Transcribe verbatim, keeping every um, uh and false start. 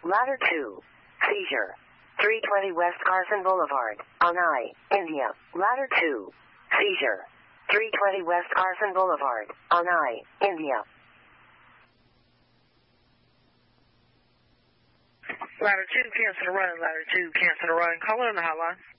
Ladder two. Seizure. three twenty West Carson Boulevard, Anai, India. Ladder two. Seizure. three twenty West Carson Boulevard, Anai, India. Ladder two, cancel the run. Ladder two, cancel the run. Caller on the hotline.